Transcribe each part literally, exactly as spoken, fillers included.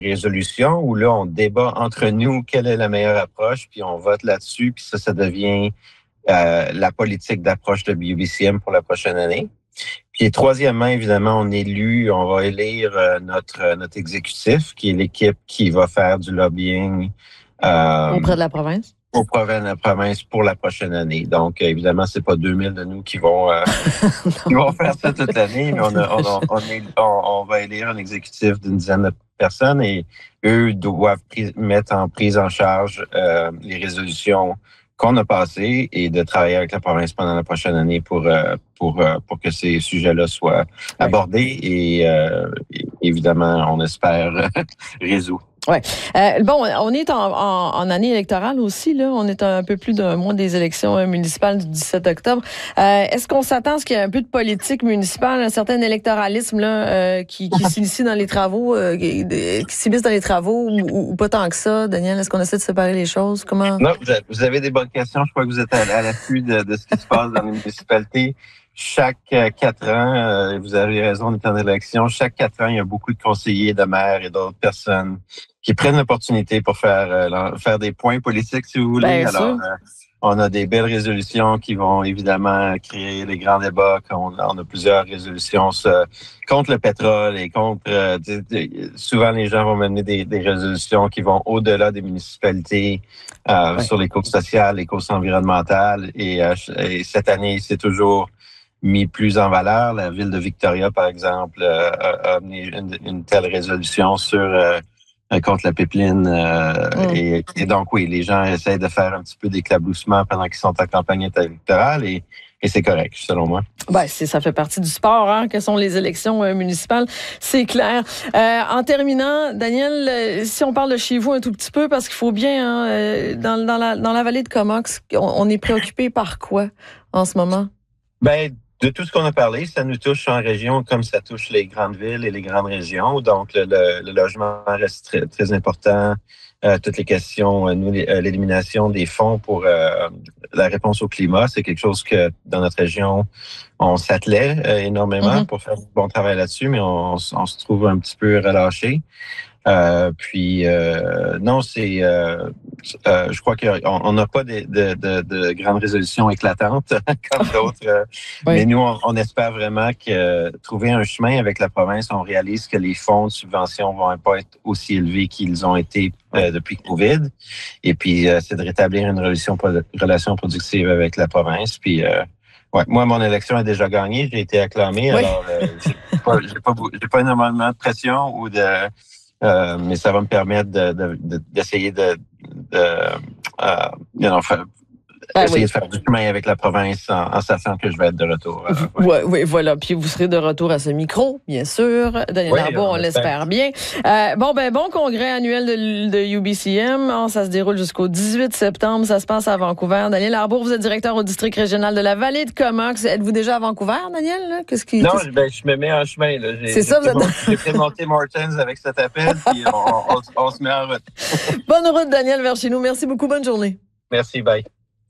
résolution où là, on débat entre nous quelle est la meilleure approche, puis on vote là-dessus, puis ça, ça devient euh, la politique d'approche de U B C M pour la prochaine année. Puis troisièmement, évidemment, on élu, on va élire euh, notre euh, notre exécutif, qui est l'équipe qui va faire du lobbying euh, auprès de la province. Auprès de la province pour la prochaine année. Donc, évidemment, c'est pas deux mille de nous qui vont euh, qui vont faire ça toute l'année, mais on, a, on, a, on, est, on, on va élire un exécutif d'une dizaine de personnes et eux doivent pris, mettre en prise en charge euh, les résolutions qu'on a passées et de travailler avec la province pendant la prochaine année pour euh, pour euh, pour que ces sujets-là soient abordés et, euh, et évidemment, on espère résoudre. Ouais. Euh, bon, on est en, en, en année électorale aussi, là. On est un peu plus d'un mois des élections municipales du dix-sept octobre. Euh, est-ce qu'on s'attend à ce qu'il y ait un peu de politique municipale, un certain électoralisme là, euh, qui, qui s'initie dans les travaux, euh, qui, qui s'immisce dans les travaux, ou, ou pas tant que ça, Daniel? Est-ce qu'on essaie de séparer les choses? Comment? Non, vous avez des bonnes questions. Je crois que vous êtes à, à l'affût de, de ce qui se passe dans les municipalités. Chaque quatre ans, euh, vous avez raison, on est en élection, chaque quatre ans, il y a beaucoup de conseillers, de maires et d'autres personnes qui prennent l'opportunité pour faire euh, faire des points politiques, si vous voulez. Bien Alors, euh, on a des belles résolutions qui vont évidemment créer les grands débats. On a, on a plusieurs résolutions sur, contre le pétrole et contre... Euh, d- d- souvent, les gens vont mener des, des résolutions qui vont au-delà des municipalités euh, ouais. sur les causes sociales, les causes environnementales. Et, euh, et cette année, c'est toujours mis plus en valeur. La ville de Victoria, par exemple, euh, a amené une, une telle résolution sur euh, contre la pipeline. Euh, mm. et, et donc, oui, les gens essaient de faire un petit peu d'éclaboussement pendant qu'ils sont en campagne électorale et, et c'est correct, selon moi. Ben, c'est, ça fait partie du sport, hein, que sont les élections euh, municipales, c'est clair. Euh, en terminant, Daniel, euh, si on parle de chez vous un tout petit peu, parce qu'il faut bien, hein, euh, dans, dans, la, dans la vallée de Comox, on, on est préoccupé par quoi en ce moment? Ben, de tout ce qu'on a parlé, ça nous touche en région comme ça touche les grandes villes et les grandes régions. Donc, le, le, le logement reste très, très important. Euh, toutes les questions, euh, nous, l'élimination des fonds pour euh, la réponse au climat, c'est quelque chose que dans notre région, on s'attelait euh, énormément mm-hmm. pour faire du bon travail là-dessus, mais on, on, on se trouve un petit peu relâché. Euh, puis euh, non, c'est, euh, euh, je crois qu'on n'a pas de, de, de, de grandes résolutions éclatantes comme d'autres, euh, oui. mais nous, on, on espère vraiment que euh, trouver un chemin avec la province, on réalise que les fonds de subvention vont pas être aussi élevés qu'ils ont été euh, depuis Covid, et puis euh, c'est de rétablir une relation, relation productive avec la province, puis euh, ouais, moi, mon élection est déjà gagnée, j'ai été acclamé, oui. alors euh, j'ai pas, j'ai pas, j'ai pas énormément de pression ou de Euh, mais ça va me permettre de, de, de, d'essayer de, de euh, you know, faire, ah, essayer oui. de faire du chemin avec la province en, en sachant que je vais être de retour. Alors, oui. Ouais, oui, voilà. Puis vous serez de retour à ce micro, bien sûr. Daniel oui, Arbour, on, on l'espère bien. Euh, bon, ben bon congrès annuel de, de U B C M. Oh, ça se déroule jusqu'au dix-huit septembre. Ça se passe à Vancouver. Daniel Arbour, vous êtes directeur au district régional de la vallée de Comox. Êtes-vous déjà à Vancouver, Daniel? Là? Qu'est-ce qui, non, qu'est-ce... Ben, je me mets en chemin. Là. J'ai, C'est j'ai ça, vous êtes... Mon, j'ai pris mon Tim Hortons avec cet appel, puis on, on, on, on se met en route. Bonne route, Daniel, vers chez nous. Merci beaucoup. Bonne journée. Merci. Bye.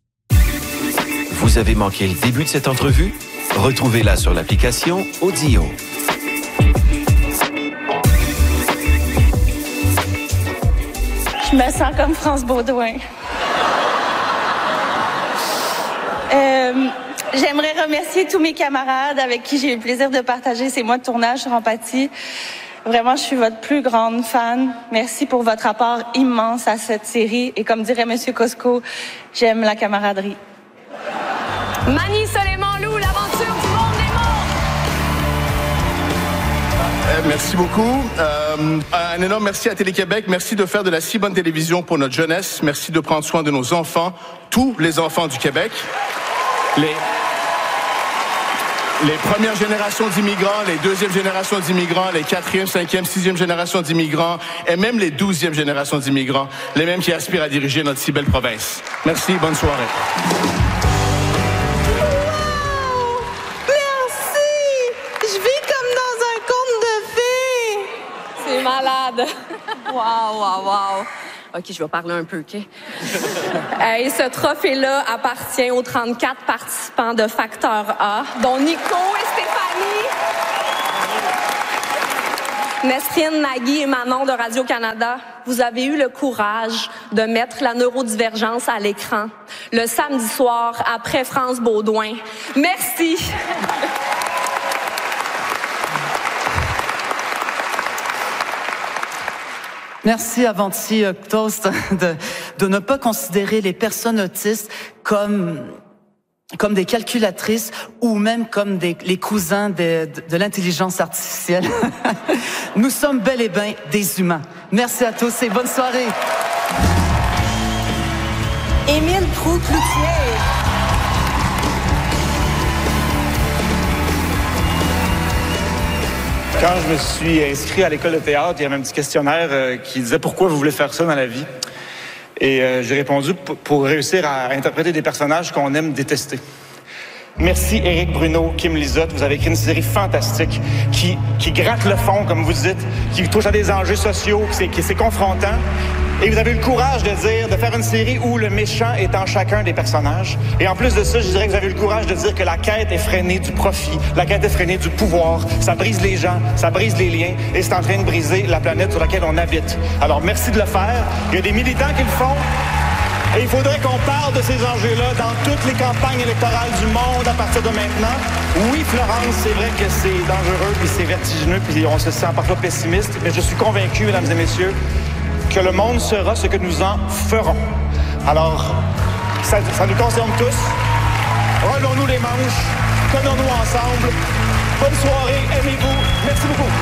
Vous avez manqué le début de cette entrevue? Retrouvez-la sur l'application Audio. Je me sens comme France Baudouin. Euh, j'aimerais remercier tous mes camarades avec qui j'ai eu le plaisir de partager ces mois de tournage sur Empathie. Vraiment, je suis votre plus grande fan. Merci pour votre apport immense à cette série. Et comme dirait M. Cosco, j'aime la camaraderie. Mani Soleiman-Lou, l'aventure du monde des mondes. Euh, merci beaucoup. Euh, un énorme merci à Télé-Québec. Merci de faire de la si bonne télévision pour notre jeunesse. Merci de prendre soin de nos enfants, tous les enfants du Québec. Les... Les premières générations d'immigrants, les deuxièmes générations d'immigrants, les quatrième, cinquième, sixième générations d'immigrants et même les douzièmes générations d'immigrants, les mêmes qui aspirent à diriger notre si belle province. Merci, bonne soirée. Wow! Merci! Je vis comme dans un conte de fées! C'est malade! Wow, wow, wow! OK, je vais parler un peu, OK? Et ce trophée-là appartient aux trente-quatre participants de Facteur A, dont Nico et Stéphanie. Nesrine, Nagui et Manon de Radio-Canada, vous avez eu le courage de mettre la neurodivergence à l'écran le samedi soir après France Baudouin. Merci. Merci, Avanti Toast, de, de ne pas considérer les personnes autistes comme, comme des calculatrices ou même comme des, les cousins de, de, de l'intelligence artificielle. Nous sommes bel et bien des humains. Merci à tous et bonne soirée. Émile Proulx-Cloutier. Quand je me suis inscrit à l'école de théâtre, il y avait un petit questionnaire euh, qui disait pourquoi vous voulez faire ça dans la vie. Et euh, j'ai répondu pour réussir à interpréter des personnages qu'on aime détester. Merci Éric Bruno, Kim Lizotte, vous avez écrit une série fantastique qui, qui gratte le fond, comme vous dites, qui touche à des enjeux sociaux, qui c'est, c'est confrontant. Et vous avez eu le courage de dire, de faire une série où le méchant est en chacun des personnages. Et en plus de ça, je dirais que vous avez eu le courage de dire que la quête est freinée du profit, la quête est freinée du pouvoir. Ça brise les gens, ça brise les liens, et c'est en train de briser la planète sur laquelle on habite. Alors merci de le faire. Il y a des militants qui le font. Et il faudrait qu'on parle de ces enjeux-là dans toutes les campagnes électorales du monde à partir de maintenant. Oui, Florence, c'est vrai que c'est dangereux, puis c'est vertigineux, puis on se sent parfois pessimiste, mais je suis convaincu, mesdames et messieurs, que le monde sera ce que nous en ferons. Alors, ça, ça nous concerne tous. Relons-nous les manches, tenons-nous ensemble. Bonne soirée, aimez-vous. Merci beaucoup.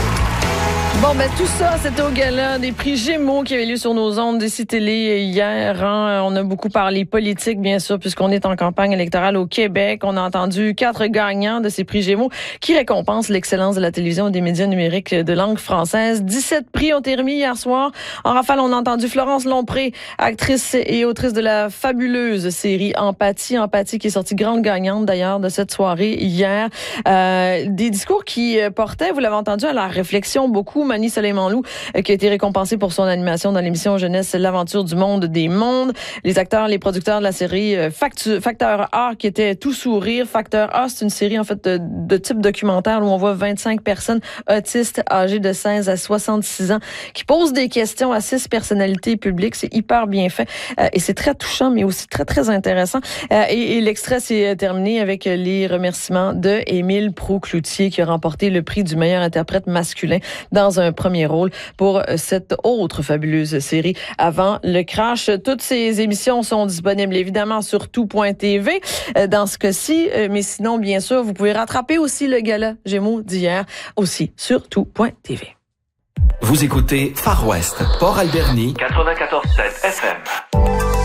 Bon, ben tout ça, c'était au gala des prix Gémeaux qui avait lieu sur nos ondes d'ici télé hier. Hein. On a beaucoup parlé politique, bien sûr, puisqu'on est en campagne électorale au Québec. On a entendu quatre gagnants de ces prix Gémeaux qui récompensent l'excellence de la télévision et des médias numériques de langue française. dix-sept prix ont été remis hier soir. En rafale, on a entendu Florence Lompré, actrice et autrice de la fabuleuse série Empathie. Empathie qui est sortie grande gagnante, d'ailleurs, de cette soirée hier. Euh, des discours qui portaient, vous l'avez entendu, à la réflexion beaucoup. Mani Soleiman-Lou, qui a été récompensé pour son animation dans l'émission jeunesse L'aventure du monde des mondes. Les acteurs, les producteurs de la série Factu- Facteur A, qui était tout sourire. Facteur A, c'est une série, en fait, de, de type documentaire où on voit vingt-cinq personnes autistes âgées de seize à soixante-six ans qui posent des questions à six personnalités publiques. C'est hyper bien fait euh, et c'est très touchant, mais aussi très, très intéressant. Euh, et, et l'extrait s'est terminé avec les remerciements de Émile Proulx-Cloutier, qui a remporté le prix du meilleur interprète masculin dans un premier rôle pour cette autre fabuleuse série Avant le crash. Toutes ces émissions sont disponibles évidemment sur tout point t v dans ce cas-ci, mais sinon, bien sûr, vous pouvez rattraper aussi le gala Gémeaux d'hier aussi sur tout point t v. Vous écoutez Far West, Port Alberni, quatre-vingt-quatorze sept F M.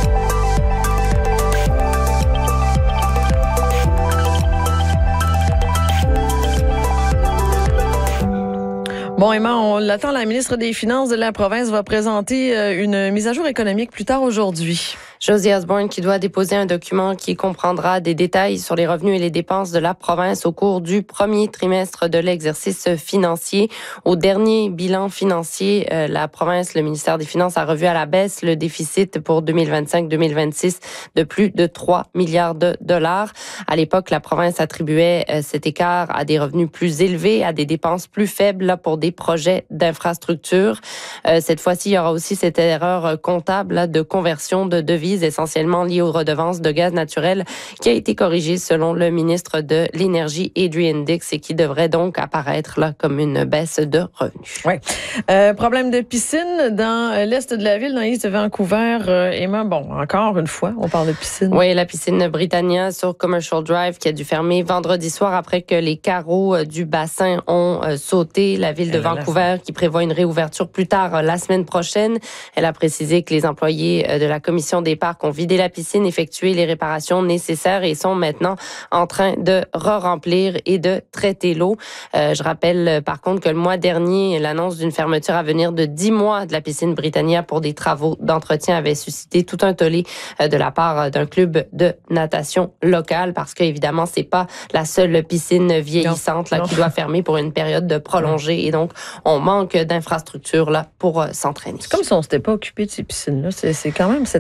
Bon, Emma, on l'attend, la ministre des Finances de la province va présenter une mise à jour économique plus tard aujourd'hui. Josie Osborne qui doit déposer un document qui comprendra des détails sur les revenus et les dépenses de la province au cours du premier trimestre de l'exercice financier. Au dernier bilan financier, euh, la province, le ministère des Finances a revu à la baisse le déficit pour deux mille vingt-cinq deux mille vingt-six de plus de trois milliards de dollars. À l'époque, la province attribuait euh, cet écart à des revenus plus élevés, à des dépenses plus faibles là, pour des projets d'infrastructure. Euh, cette fois-ci, il y aura aussi cette erreur comptable là, de conversion de devises essentiellement liées aux redevances de gaz naturel qui a été corrigée selon le ministre de l'Énergie, Adrian Dix, et qui devrait donc apparaître là comme une baisse de revenus. Oui. Euh, problème de piscine dans l'est de la ville, dans l'est de Vancouver. Euh, Emma, bon, encore une fois, on parle de piscine. Oui, la piscine Britannia sur Commercial Drive qui a dû fermer vendredi soir après que les carreaux du bassin ont euh, sauté. La ville de Vancouver qui prévoit une réouverture plus tard euh, la semaine prochaine. Elle a précisé que les employés euh, de la commission des parcs ont vidé la piscine, effectué les réparations nécessaires et sont maintenant en train de re-remplir et de traiter l'eau. Euh, je rappelle par contre que le mois dernier, l'annonce d'une fermeture à venir de dix mois de la piscine Britannia pour des travaux d'entretien avait suscité tout un tollé euh, de la part d'un club de natation local parce que évidemment c'est pas la seule piscine vieillissante non, là non. qui doit fermer pour une période de prolongée et donc on manque d'infrastructures là pour euh, s'entraîner. C'est comme si on s'était pas occupé de ces piscines là. C'est, c'est quand même cette ben, année. Euh,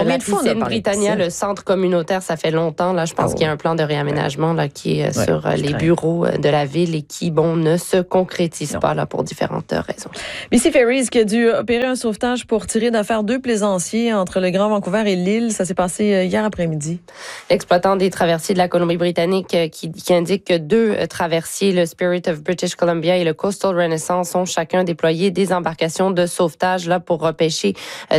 la de fois on a piscine parlé de Britannia, ça? le centre communautaire, ça fait longtemps. Là, je pense Oh. qu'il y a un plan de réaménagement là, qui est Ouais, sur euh, les crains. bureaux de la ville et qui, bon, ne se concrétise Non. pas là pour différentes raisons. B C Ferries qui a dû opérer un sauvetage pour tirer d'affaire deux plaisanciers entre le Grand Vancouver et l'île. Ça s'est passé hier après-midi. L'exploitant des traversiers de la Colombie-Britannique euh, qui, qui indique que deux euh, traversiers, le Spirit of British Columbia et le Coastal Renaissance, ont chacun déployé des embarcations de sauvetage là pour repêcher euh,